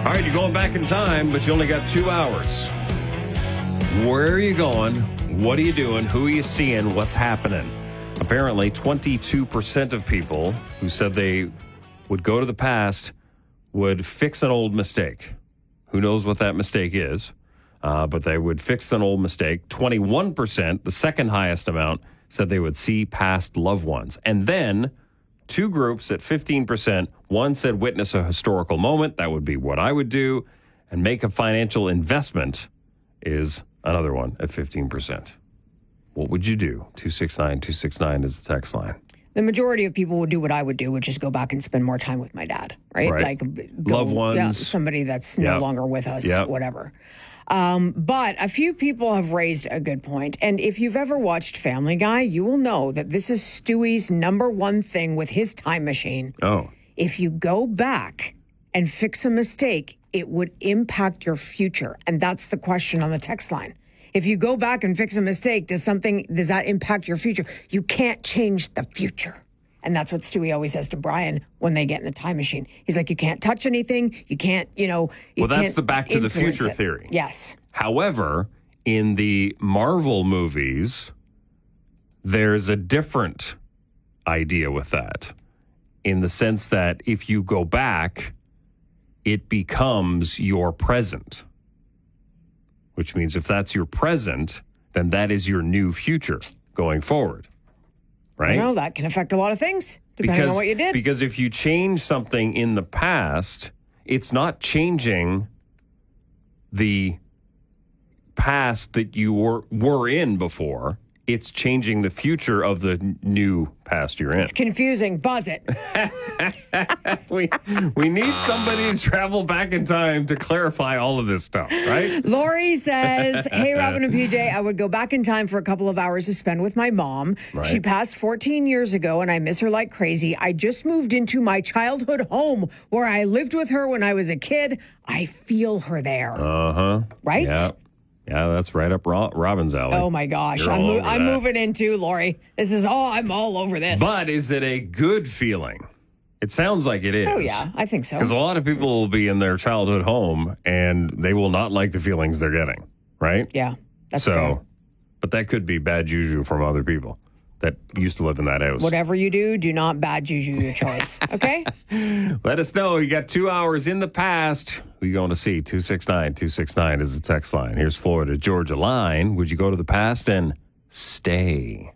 All right, you're going back in time, but you only got 2 hours. Where are you going? What are you doing? Who are you seeing? What's happening? Apparently, 22% of people who said they would go to the past would fix an old mistake. Who knows what that mistake is? But they would fix an old mistake. 21%, the second highest amount, said they would see past loved ones. And then two groups at 15%. One said witness a historical moment. That would be what I would do. And make a financial investment is another one at 15%. What would you do? 269-269 is the text line. The majority of people would do what I would do, which is go back and spend more time with my dad, right? Like loved ones. Yeah, somebody that's no longer with us, whatever. But a few people have raised a good point. And if you've ever watched Family Guy, you will know that this is Stewie's number one thing with his time machine. Oh. If you go back and fix a mistake, it would impact your future. And that's the question on the text line. If you go back and fix a mistake, does that impact your future? You can't change the future. And that's what Stewie always says to Brian when they get in the time machine. He's like, you can't touch anything. You can't, Well, that's the Back to the Future theory. Yes. However, in the Marvel movies, there's a different idea with that, in the sense that if you go back, it becomes your present. Which means if that's your present, then that is your new future going forward. Right? That can affect a lot of things, depending on what you did. Because if you change something in the past, it's not changing the past that you were in before. It's changing the future of the new past you're in. It's confusing. Buzz it. we need somebody to travel back in time to clarify all of this stuff, right? Lori says, hey, Robin and PJ, I would go back in time for a couple of hours to spend with my mom. Right. She passed 14 years ago, and I miss her like crazy. I just moved into my childhood home where I lived with her when I was a kid. I feel her there. Uh-huh. Right? Yeah. Yeah, that's right up Robin's alley. Oh, my gosh. I'm moving in too, Lori. I'm all over this. But is it a good feeling? It sounds like it is. Oh, yeah, I think so. Because a lot of people will be in their childhood home and they will not like the feelings they're getting, right? Yeah, that's fair. But that could be bad juju from other people that used to live in that house. Whatever you do, do not bad juju your choice, okay? Let us know. You got 2 hours in the past. Who are you going to see? 269-269 is the text line. Here's Florida Georgia line. Would you go to the past and stay?